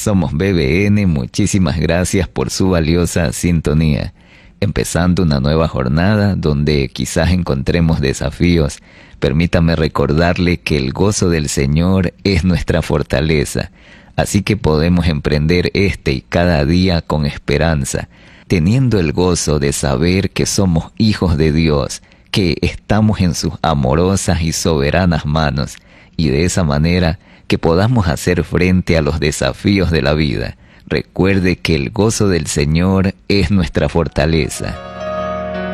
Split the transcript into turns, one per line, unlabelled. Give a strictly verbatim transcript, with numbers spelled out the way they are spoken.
Somos B B N, muchísimas gracias por su valiosa sintonía. Empezando una nueva jornada donde quizás encontremos desafíos, permítame recordarle que el gozo del Señor es nuestra fortaleza, así que podemos emprender este y cada día con esperanza, teniendo el gozo de saber que somos hijos de Dios, que estamos en sus amorosas y soberanas manos, y de esa manera que podamos hacer frente a los desafíos de la vida. Recuerde que el gozo del Señor es nuestra fortaleza.